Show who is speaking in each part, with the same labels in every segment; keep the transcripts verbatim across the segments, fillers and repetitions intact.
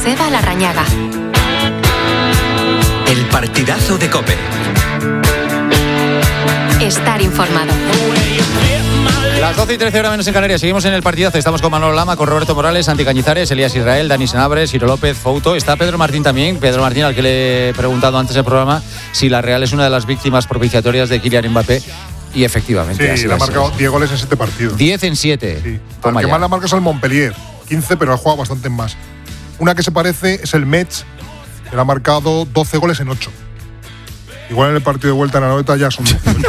Speaker 1: Joseba Larrañaga.
Speaker 2: El partidazo de COPE.
Speaker 1: Estar informado.
Speaker 3: Las doce y trece horas menos en Canarias. Seguimos en el partidazo. Estamos con Manolo Lama, con Roberto Morales, Santi Cañizares, Elías Israel, Dani Sanabres, Ciro López, Fouto. Está Pedro Martín también. Pedro Martín, al que le he preguntado antes del programa si la Real es una de las víctimas propiciatorias de Kylian Mbappé. Y efectivamente.
Speaker 4: Sí,
Speaker 3: así
Speaker 4: le ha
Speaker 3: es.
Speaker 4: marcado diez goles en siete partidos.
Speaker 3: diez en siete.
Speaker 4: Sí.
Speaker 3: Toma
Speaker 4: El que
Speaker 3: ya.
Speaker 4: más la marca es el Montpellier, quince, pero ha jugado bastante más. Una que se parece es el Metz, que le ha marcado doce goles en ocho. Igual en el partido de vuelta en la Anoeta ya son dieciocho.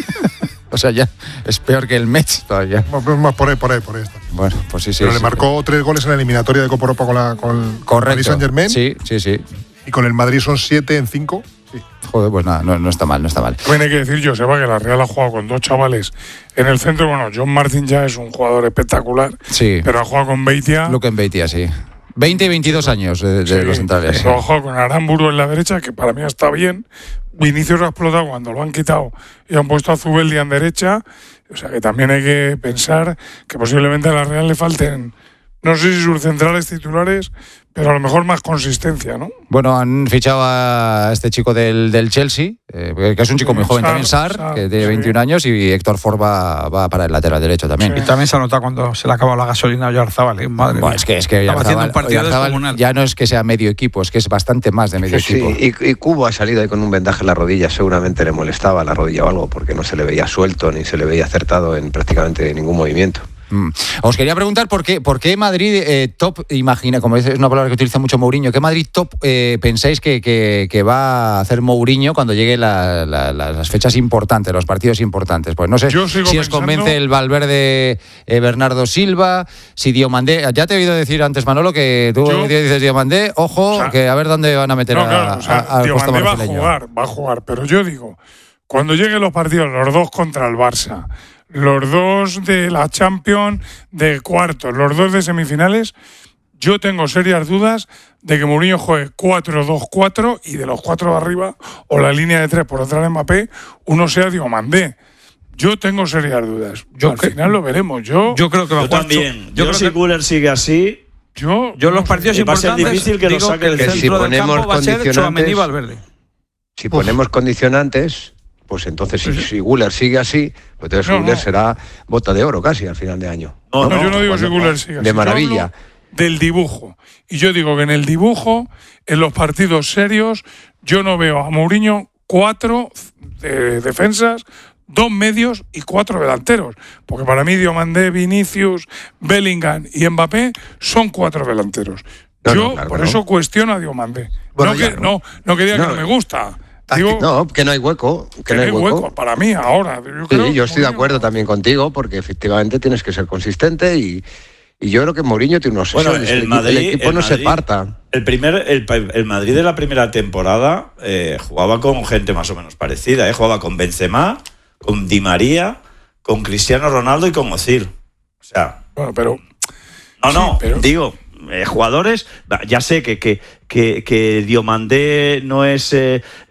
Speaker 3: O sea, ya es peor que el Metz todavía.
Speaker 4: Más, más por ahí, por ahí, por ahí está.
Speaker 3: Bueno, pues sí, sí.
Speaker 4: Pero
Speaker 3: sí,
Speaker 4: le marcó tres goles en la eliminatoria de Copa Europa con, la, con el
Speaker 3: Correcto.
Speaker 4: Paris Saint-Germain.
Speaker 3: Sí, sí, sí.
Speaker 4: Y con el Madrid son siete en cinco. Sí.
Speaker 3: Joder, pues nada, no, no está mal, no está mal.
Speaker 5: También hay que decir, Joseba, que la Real ha jugado con dos chavales en el centro. Bueno, John Martin ya es un jugador espectacular,
Speaker 3: Sí.
Speaker 5: pero ha jugado con Beitia.
Speaker 3: Luke en Beitia, sí. veinte y veintidós años de, de
Speaker 5: Sí,
Speaker 3: los centrales.
Speaker 5: Lo ha jugado con Aramburu en la derecha, que para mí está bien. Vinicius ha explotado cuando lo han quitado y han puesto a Zubeldi en derecha. O sea que también hay que pensar que posiblemente a la Real le falten, no sé si sus centrales titulares, pero a lo mejor más consistencia, ¿no?
Speaker 3: Bueno, han fichado a este chico del, del Chelsea, eh, que es un chico muy joven
Speaker 5: Sarr,
Speaker 3: también, Sarr,
Speaker 5: Sarr,
Speaker 3: que tiene
Speaker 5: sí.
Speaker 3: veintiún años, y Héctor Ford va, va para el lateral derecho también.
Speaker 5: Sí.
Speaker 6: Y también se ha notado cuando se le ha acabado la gasolina a Oyarzábal, ¿eh? Madre
Speaker 3: Bueno,
Speaker 6: mía.
Speaker 3: es que, es que
Speaker 6: Estaba haciendo un
Speaker 3: Oyarzabal-
Speaker 6: partido
Speaker 3: Oyarzabal
Speaker 6: descomunal.
Speaker 3: ya no es que sea medio equipo, es que es bastante más de medio
Speaker 7: Sí,
Speaker 3: equipo.
Speaker 7: sí. Y, y Cubo ha salido ahí con un vendaje en la rodilla, seguramente le molestaba la rodilla o algo, porque no se le veía suelto ni se le veía acertado en prácticamente ningún movimiento.
Speaker 3: Mm. Os quería preguntar por qué, por qué Madrid eh, top, imagina, como es una palabra que utiliza mucho Mourinho, ¿qué Madrid top eh, pensáis que, que, que va a hacer Mourinho cuando lleguen la, la, la, las fechas importantes, los partidos importantes? Pues no sé
Speaker 5: Yo sigo
Speaker 3: si os
Speaker 5: pensando-
Speaker 3: convence el Valverde eh, Bernardo Silva, si Diomandé, ya te he oído decir antes, Manolo, que tú
Speaker 5: Yo-
Speaker 3: dices Diomandé, ojo,
Speaker 5: O sea,
Speaker 3: que a ver dónde van a meter
Speaker 5: No,
Speaker 3: a,
Speaker 5: claro, o sea,
Speaker 3: a- al puesto
Speaker 5: Diomandé va a
Speaker 3: brasileño.
Speaker 5: jugar, va a jugar, pero yo digo, cuando lleguen los partidos, los dos contra el Barça, los dos de la Champions de cuartos, los dos de semifinales, yo tengo serias dudas de que Mourinho juegue cuatro dos cuatro y de los cuatro de arriba, o la línea de tres por detrás de Mbappé, uno sea Diomandé. Yo tengo serias dudas.
Speaker 6: Yo
Speaker 5: Al
Speaker 6: cre-
Speaker 5: final lo veremos. Yo,
Speaker 6: Yo creo que va a
Speaker 8: Yo
Speaker 6: jugar.
Speaker 8: también.
Speaker 6: Yo
Speaker 8: Yo,
Speaker 6: creo
Speaker 8: si
Speaker 6: que
Speaker 8: Güler sigue así,
Speaker 5: yo,
Speaker 6: yo los partidos
Speaker 8: Y va a ser
Speaker 6: importantes
Speaker 8: difícil que lo
Speaker 6: digo
Speaker 8: saque
Speaker 6: que el
Speaker 8: del-
Speaker 7: Que si
Speaker 6: centro del
Speaker 7: ponemos
Speaker 6: campo va a ser
Speaker 7: condicionantes-
Speaker 6: Tchouaméni y Valverde.
Speaker 7: Si ponemos condicionantes, pues entonces si, si Güler sigue así, pues entonces
Speaker 5: No,
Speaker 7: Güler
Speaker 5: no.
Speaker 7: será bota de oro casi al final de año.
Speaker 8: No,
Speaker 5: No, yo no digo
Speaker 7: Cuando-
Speaker 5: si Güler siga.
Speaker 7: De
Speaker 5: Yo
Speaker 7: maravilla.
Speaker 5: hablo del dibujo. Y yo digo que en el dibujo, en los partidos serios, yo no veo a Mourinho cuatro eh, defensas, dos medios y cuatro delanteros. Porque para mí Diomandé, Vinicius, Bellingham y Mbappé son cuatro delanteros.
Speaker 7: No,
Speaker 5: yo
Speaker 7: no, claro
Speaker 5: por
Speaker 7: que no.
Speaker 5: eso cuestiono a Diomandé.
Speaker 7: Bueno,
Speaker 5: no,
Speaker 7: ya,
Speaker 5: que,
Speaker 7: ¿no?
Speaker 5: no, no que diga
Speaker 7: No,
Speaker 5: que no me gusta. Digo
Speaker 7: No, que no hay hueco. Que,
Speaker 5: que
Speaker 7: no hay hueco.
Speaker 5: hueco para mí ahora. Yo, creo
Speaker 7: Sí, yo
Speaker 5: que
Speaker 7: estoy de
Speaker 5: Mourinho-
Speaker 7: acuerdo también contigo, porque efectivamente tienes que ser consistente y, y yo creo que Mourinho tiene unos
Speaker 8: bueno,
Speaker 7: sesiones,
Speaker 8: el, Madrid,
Speaker 7: el equipo
Speaker 8: el
Speaker 7: no se
Speaker 8: Madrid-
Speaker 7: parta.
Speaker 8: El primer, el, el Madrid de la primera temporada eh, jugaba con gente más o menos parecida, eh, jugaba con Benzema, con Di María, con Cristiano Ronaldo y con Ozil. O sea,
Speaker 5: Bueno, pero
Speaker 8: no,
Speaker 5: Sí,
Speaker 8: no,
Speaker 5: pero-
Speaker 8: digo, eh, jugadores, ya sé que, que, que, que Diomandé no es... Eh,